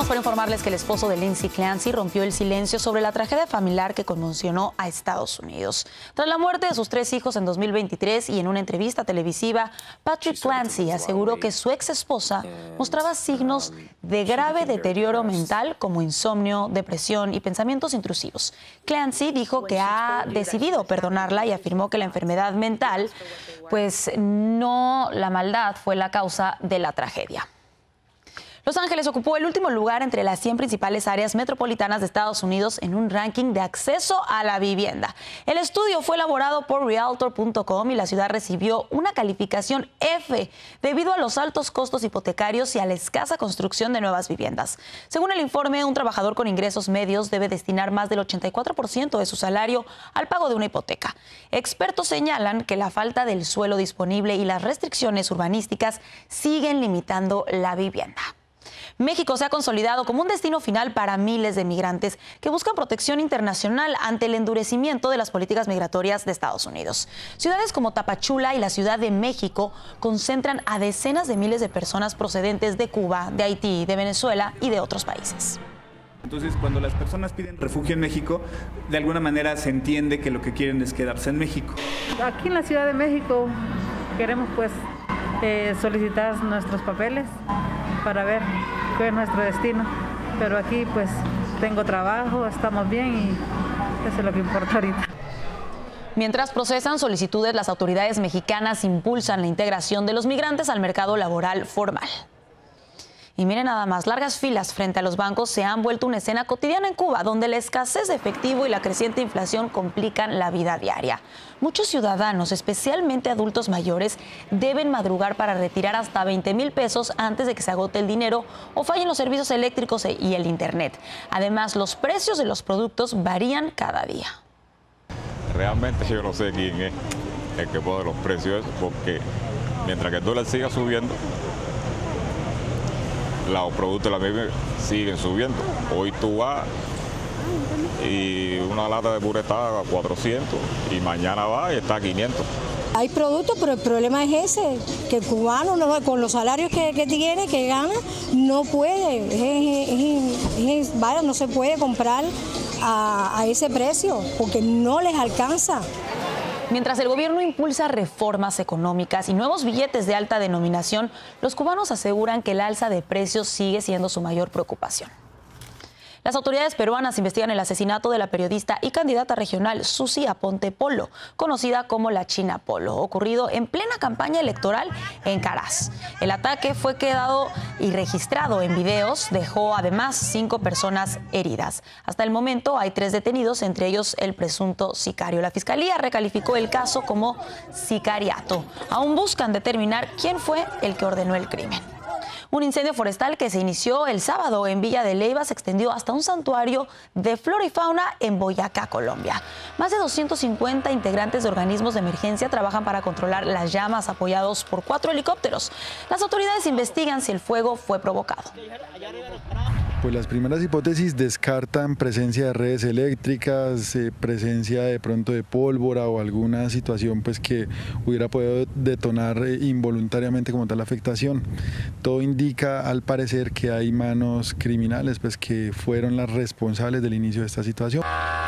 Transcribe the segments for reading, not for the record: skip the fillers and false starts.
por informarles que el esposo de Lindsay Clancy rompió el silencio sobre la tragedia familiar que conmocionó a Estados Unidos. Tras la muerte de sus 3 hijos en 2023 y en una entrevista televisiva, Patrick Clancy aseguró que su ex esposa mostraba signos de grave deterioro mental como insomnio, depresión y pensamientos intrusivos. Clancy dijo que ha decidido perdonarla y afirmó que la enfermedad mental, pues no la maldad, fue la causa de la tragedia. Los Ángeles ocupó el último lugar entre las 100 principales áreas metropolitanas de Estados Unidos en un ranking de acceso a la vivienda. El estudio fue elaborado por Realtor.com y la ciudad recibió una calificación F debido a los altos costos hipotecarios y a la escasa construcción de nuevas viviendas. Según el informe, un trabajador con ingresos medios debe destinar más del 84% de su salario al pago de una hipoteca. Expertos señalan que la falta del suelo disponible y las restricciones urbanísticas siguen limitando la vivienda. México se ha consolidado como un destino final para miles de migrantes que buscan protección internacional ante el endurecimiento de las políticas migratorias de Estados Unidos. Ciudades como Tapachula y la Ciudad de México concentran a decenas de miles de personas procedentes de Cuba, de Haití, de Venezuela y de otros países. Entonces, cuando las personas piden refugio en México, de alguna manera se entiende que lo que quieren es quedarse en México. Aquí en la Ciudad de México queremos solicitar nuestros papeles para ver qué es nuestro destino, pero aquí pues tengo trabajo, estamos bien y eso es lo que importa ahorita. Mientras procesan solicitudes, las autoridades mexicanas impulsan la integración de los migrantes al mercado laboral formal. Y miren nada más, largas filas frente a los bancos se han vuelto una escena cotidiana en Cuba, donde la escasez de efectivo y la creciente inflación complican la vida diaria. Muchos ciudadanos, especialmente adultos mayores, deben madrugar para retirar hasta 20,000 pesos antes de que se agote el dinero o fallen los servicios eléctricos y el internet. Además, los precios de los productos varían cada día. Realmente yo no sé quién es el que pone los precios, porque mientras que el dólar siga subiendo, los productos de la misma siguen subiendo. Hoy tú vas y una lata de puré está a 400 y mañana va y está a 500. Hay productos, pero el problema es ese, que el cubano con los salarios que tiene, que gana, no puede, no se puede comprar a ese precio porque no les alcanza. Mientras el gobierno impulsa reformas económicas y nuevos billetes de alta denominación, los cubanos aseguran que el alza de precios sigue siendo su mayor preocupación. Las autoridades peruanas investigan el asesinato de la periodista y candidata regional Susi Aponte Polo, conocida como la China Polo, ocurrido en plena campaña electoral en Caraz. El ataque fue quedado y registrado en videos, dejó además 5 personas heridas. Hasta el momento hay 3 detenidos, entre ellos el presunto sicario. La Fiscalía recalificó el caso como sicariato. Aún buscan determinar quién fue el que ordenó el crimen. Un incendio forestal que se inició el sábado en Villa de Leyva se extendió hasta un santuario de flora y fauna en Boyacá, Colombia. Más de 250 integrantes de organismos de emergencia trabajan para controlar las llamas, apoyados por 4 helicópteros. Las autoridades investigan si el fuego fue provocado. Pues las primeras hipótesis descartan presencia de redes eléctricas, presencia de pronto de pólvora o alguna situación pues que hubiera podido detonar involuntariamente como tal la afectación. Todo indica al parecer que hay manos criminales pues que fueron las responsables del inicio de esta situación.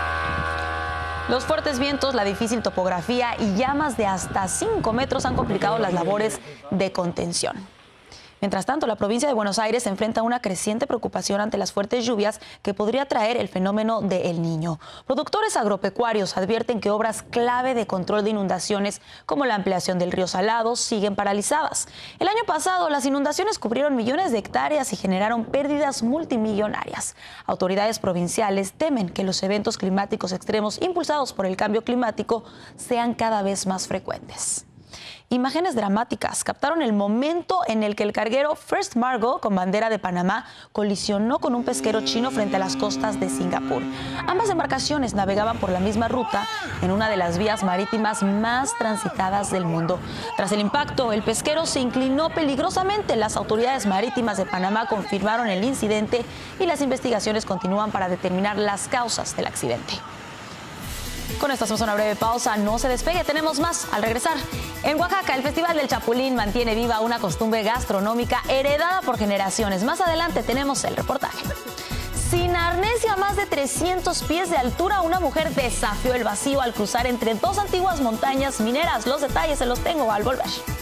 Los fuertes vientos, la difícil topografía y llamas de hasta 5 metros han complicado las labores de contención. Mientras tanto, la provincia de Buenos Aires se enfrenta a una creciente preocupación ante las fuertes lluvias que podría traer el fenómeno de El Niño. Productores agropecuarios advierten que obras clave de control de inundaciones, como la ampliación del río Salado, siguen paralizadas. El año pasado, las inundaciones cubrieron millones de hectáreas y generaron pérdidas multimillonarias. Autoridades provinciales temen que los eventos climáticos extremos impulsados por el cambio climático sean cada vez más frecuentes. Imágenes dramáticas captaron el momento en el que el carguero First Margo, con bandera de Panamá, colisionó con un pesquero chino frente a las costas de Singapur. Ambas embarcaciones navegaban por la misma ruta en una de las vías marítimas más transitadas del mundo. Tras el impacto, el pesquero se inclinó peligrosamente. Las autoridades marítimas de Panamá confirmaron el incidente y las investigaciones continúan para determinar las causas del accidente. Con esto hacemos una breve pausa, no se despegue, tenemos más al regresar. En Oaxaca, el Festival del Chapulín mantiene viva una costumbre gastronómica heredada por generaciones. Más adelante tenemos el reportaje. Sin arnés y a más de 300 pies de altura, una mujer desafió el vacío al cruzar entre dos antiguas montañas mineras. Los detalles se los tengo al volver.